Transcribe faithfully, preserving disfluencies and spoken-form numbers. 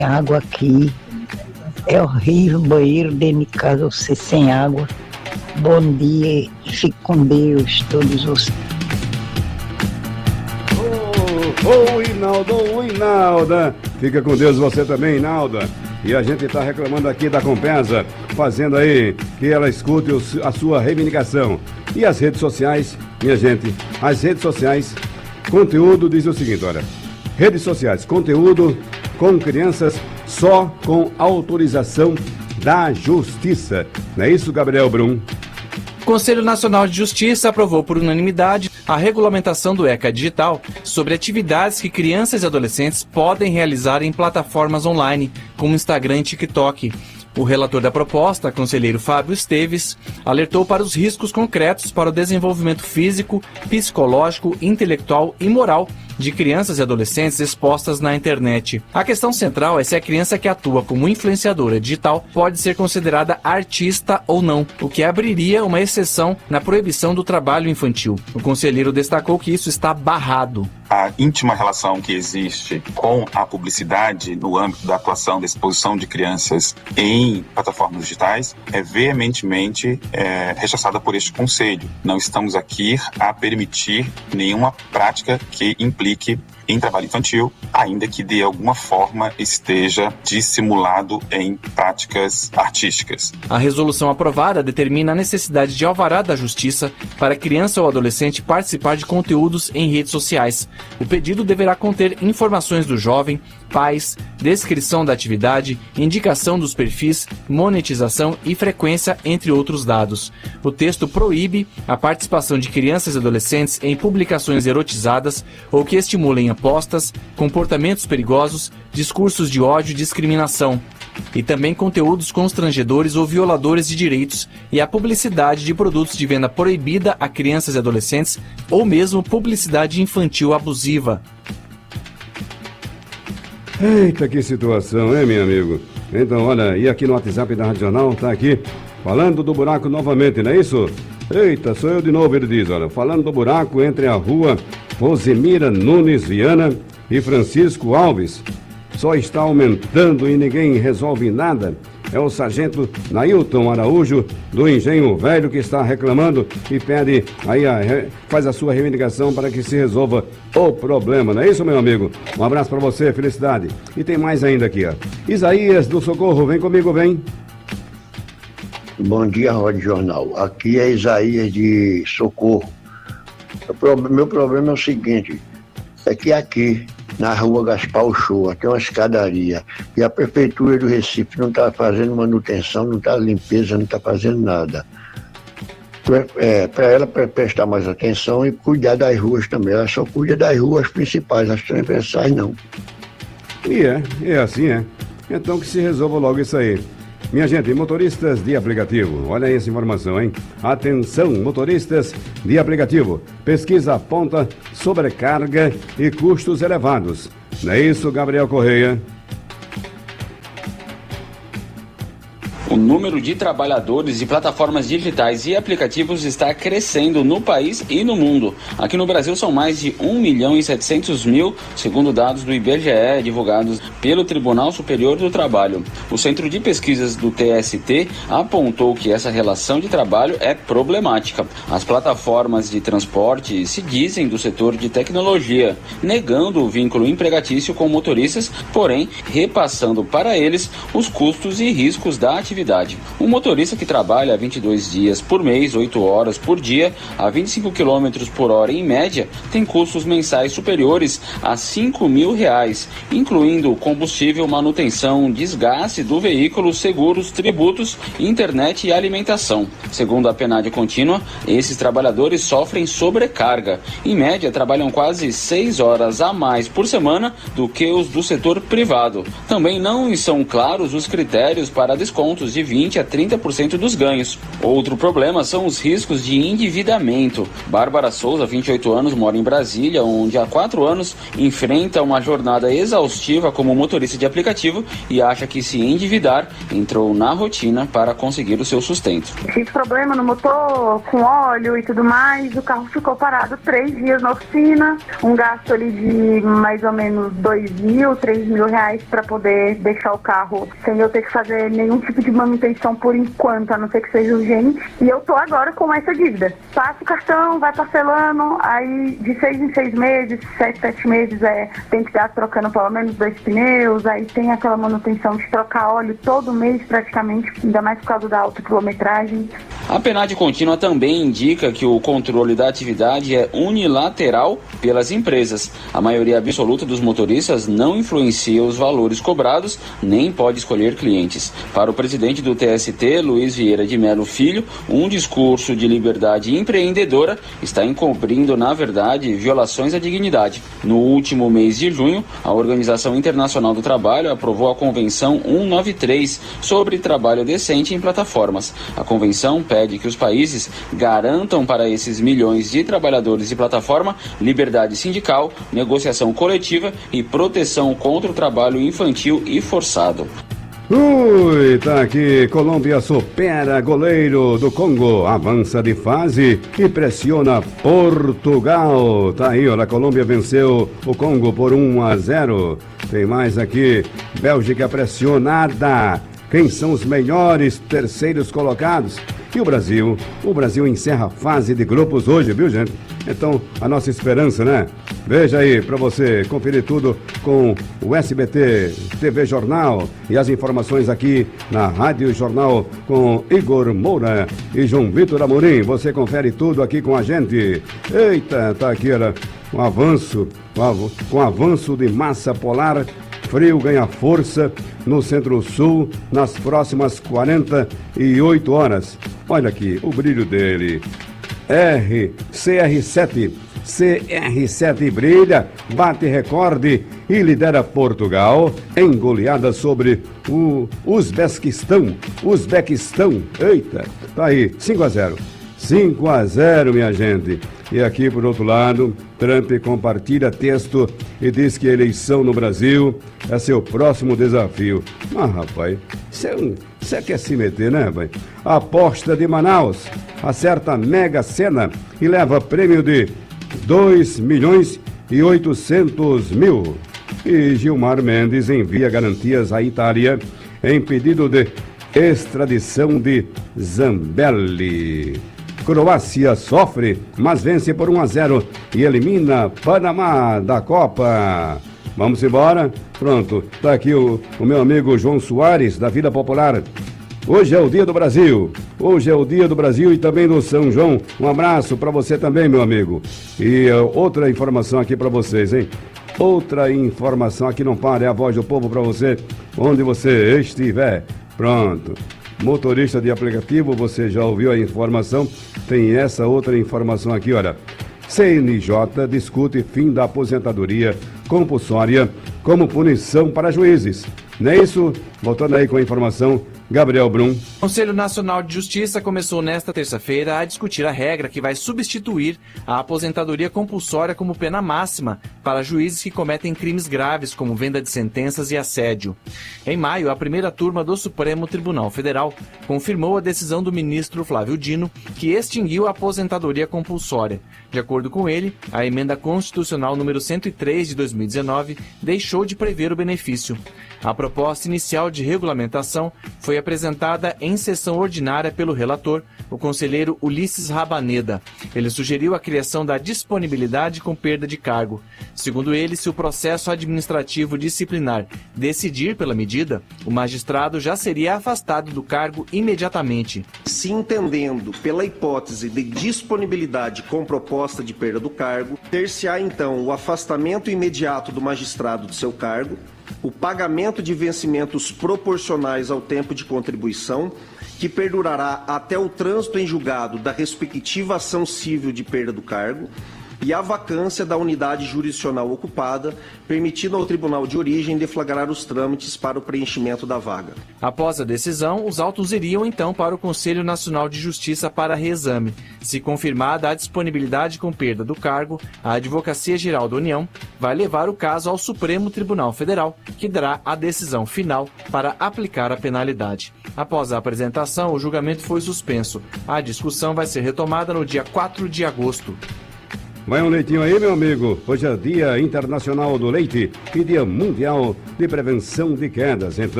água aqui. É horrível, banheiro dentro de casa, você sem água. Bom dia e fique com Deus, todos vocês. Ô, oh, oh, Inaldo, ô, Inalda. Fica com Deus você também, Inalda. E a gente está reclamando aqui da Compesa, fazendo aí que ela escute a sua reivindicação. E as redes sociais, minha gente, as redes sociais, conteúdo diz o seguinte, olha. Redes sociais, conteúdo com crianças só com autorização da Justiça. Não é isso, Gabriel Brum? O Conselho Nacional de Justiça aprovou por unanimidade a regulamentação do ECA Digital sobre atividades que crianças e adolescentes podem realizar em plataformas online, como Instagram e TikTok. O relator da proposta, conselheiro Fábio Esteves, alertou para os riscos concretos para o desenvolvimento físico, psicológico, intelectual e moral de crianças e adolescentes expostas na internet. A questão central é se a criança que atua como influenciadora digital pode ser considerada artista ou não, o que abriria uma exceção na proibição do trabalho infantil. O conselheiro destacou que isso está barrado. A íntima relação que existe com a publicidade no âmbito da atuação da exposição de crianças em plataformas digitais é veementemente é, rechaçada por este Conselho. Não estamos aqui a permitir nenhuma prática que implique em trabalho infantil, ainda que de alguma forma esteja dissimulado em práticas artísticas. A resolução aprovada determina a necessidade de alvará da Justiça para criança ou adolescente participar de conteúdos em redes sociais. O pedido deverá conter informações do jovem, pais, descrição da atividade, indicação dos perfis, monetização e frequência, entre outros dados. O texto proíbe a participação de crianças e adolescentes em publicações erotizadas ou que estimulem apostas, comportamentos perigosos, discursos de ódio e discriminação, e também conteúdos constrangedores ou violadores de direitos e a publicidade de produtos de venda proibida a crianças e adolescentes ou mesmo publicidade infantil abusiva. Eita, que situação, hein, meu amigo? Então, olha, e aqui no WhatsApp da Rádio Jornal, tá aqui, falando do buraco novamente, não é isso? Eita, sou eu de novo, ele diz, olha, falando do buraco entre a rua Rosemira Nunes Viana e Francisco Alves. Só está aumentando e ninguém resolve nada. É o sargento Nailton Araújo, do Engenho Velho, que está reclamando e pede, aí a, faz a sua reivindicação para que se resolva o problema. Não é isso, meu amigo? Um abraço para você, felicidade. E tem mais ainda aqui, ó. Isaías do Socorro, vem comigo, vem. Bom dia, Rádio Jornal. Aqui é Isaías de Socorro. Meu problema é o seguinte, é que aqui na rua Gaspar Uchoa tem uma escadaria e a prefeitura do Recife não está fazendo manutenção, não está limpeza, não está fazendo nada. É, para ela prestar mais atenção e cuidar das ruas também. Ela só cuida das ruas principais, as transversais não. E é, é assim, é. Então que se resolva logo isso aí. Minha gente, motoristas de aplicativo, olha aí essa informação, hein? Atenção, motoristas de aplicativo. Pesquisa aponta sobrecarga e custos elevados. Não é isso, Gabriel Correia? O número de trabalhadores de plataformas digitais e aplicativos está crescendo no país e no mundo. Aqui no Brasil são mais de um milhão e setecentos mil, segundo dados do I B G E, divulgados pelo Tribunal Superior do Trabalho. O Centro de Pesquisas do T S T apontou que essa relação de trabalho é problemática. As plataformas de transporte se dizem do setor de tecnologia, negando o vínculo empregatício com motoristas, porém repassando para eles os custos e riscos da atividade. Um motorista que trabalha vinte e dois dias por mês, oito horas por dia, a vinte e cinco quilômetros por hora em média, tem custos mensais superiores a cinco mil reais, incluindo combustível, manutenção, desgaste do veículo, seguros, tributos, internet e alimentação. Segundo a PNAD contínua, esses trabalhadores sofrem sobrecarga. Em média, trabalham quase seis horas a mais por semana do que os do setor privado. Também não são claros os critérios para descontos prejuízos de vinte a trinta por cento dos ganhos. Outro problema são os riscos de endividamento. Bárbara Souza, vinte e oito anos, mora em Brasília, onde há quatro anos enfrenta uma jornada exaustiva como motorista de aplicativo e acha que se endividar entrou na rotina para conseguir o seu sustento. Tive problema no motor, com óleo e tudo mais, o carro ficou parado três dias na oficina, um gasto ali de mais ou menos dois mil, três mil reais para poder deixar o carro sem eu ter que fazer nenhum tipo de manutenção por enquanto, a não ser que seja urgente. E eu tô agora com essa dívida. Passa o cartão, vai parcelando, aí de seis em seis meses, sete, sete meses, é, tem que estar trocando pelo menos dois pneus, aí tem aquela manutenção de trocar óleo todo mês praticamente, ainda mais por causa da alta quilometragem. A PNAD contínua também indica que o controle da atividade é unilateral pelas empresas. A maioria absoluta dos motoristas não influencia os valores cobrados, nem pode escolher clientes. Para o presidente do T S T, Luiz Vieira de Melo Filho, um discurso de liberdade empreendedora está encobrindo, na verdade, violações à dignidade. No último mês de junho, a Organização Internacional do Trabalho aprovou a Convenção cento e noventa e três sobre trabalho decente em plataformas. A convenção pede que os países garantam para esses milhões de trabalhadores de plataforma liberdade sindical, negociação coletiva e proteção contra o trabalho infantil e forçado. Ui, tá aqui, Colômbia supera goleiro do Congo, avança de fase e pressiona Portugal. Tá aí, olha, a Colômbia venceu o Congo por um a zero. Tem mais aqui, Bélgica pressionada. Quem são os melhores terceiros colocados? E o Brasil? O Brasil encerra a fase de grupos hoje, viu, gente? Então, a nossa esperança, né? Veja aí, para você conferir tudo com o S B T T V Jornal e as informações aqui na Rádio Jornal com Igor Moura e João Vitor Amorim. Você confere tudo aqui com a gente. Eita, tá aqui, olha, um avanço, com um avanço de massa polar. Frio ganha força no Centro-Sul nas próximas quarenta e oito horas. Olha aqui, o brilho dele. R, C R sete. C R sete brilha, bate recorde e lidera Portugal em goleada sobre o Uzbequistão. Uzbequistão, eita, tá aí, cinco a zero. cinco a zero, minha gente. E aqui, por outro lado, Trump compartilha texto e diz que a eleição no Brasil é seu próximo desafio. Ah, rapaz, você quer se meter, né, rapaz? Aposta de Manaus acerta Mega Sena e leva prêmio de dois milhões e oitocentos mil. E Gilmar Mendes envia garantias à Itália em pedido de extradição de Zambelli. Croácia sofre, mas vence por um a zero e elimina Panamá da Copa. Vamos embora? Pronto, tá aqui o, o meu amigo João Soares, da Vida Popular. Hoje é o Dia do Brasil, hoje é o Dia do Brasil e também do São João. Um abraço para você também, meu amigo. E uh, outra informação aqui para vocês, hein? Outra informação aqui, não para, é a voz do povo para você, onde você estiver. Pronto. Motorista de aplicativo, você já ouviu a informação? Tem essa outra informação aqui, olha. C N J discute fim da aposentadoria compulsória como punição para juízes. Não é isso? Voltando aí com a informação, Gabriel Brum. O Conselho Nacional de Justiça começou nesta terça-feira a discutir a regra que vai substituir a aposentadoria compulsória como pena máxima para juízes que cometem crimes graves como venda de sentenças e assédio. Em maio, a primeira turma do Supremo Tribunal Federal confirmou a decisão do ministro Flávio Dino, que extinguiu a aposentadoria compulsória. De acordo com ele, a emenda constitucional número cento e três de dois mil e dezenove deixou de prever o benefício. A proposta inicial de regulamentação foi apresentada em sessão ordinária pelo relator, o conselheiro Ulisses Rabaneda. Ele sugeriu a criação da disponibilidade com perda de cargo. Segundo ele, se o processo administrativo disciplinar decidir pela medida, o magistrado já seria afastado do cargo imediatamente. Se entendendo pela hipótese de disponibilidade com proposta de perda do cargo, ter-se-á então o afastamento imediato do magistrado do seu cargo, o pagamento de vencimentos proporcionais ao tempo de contribuição, que perdurará até o trânsito em julgado da respectiva ação civil de perda do cargo, e a vacância da unidade jurisdicional ocupada, permitindo ao tribunal de origem deflagrar os trâmites para o preenchimento da vaga. Após a decisão, os autos iriam então para o Conselho Nacional de Justiça para reexame. Se confirmada a disponibilidade com perda do cargo, a Advocacia Geral da União vai levar o caso ao Supremo Tribunal Federal, que dará a decisão final para aplicar a penalidade. Após a apresentação, o julgamento foi suspenso. A discussão vai ser retomada no dia quatro de agosto. Vai um leitinho aí, meu amigo. Hoje é Dia Internacional do Leite e Dia Mundial de Prevenção de Quedas. Então,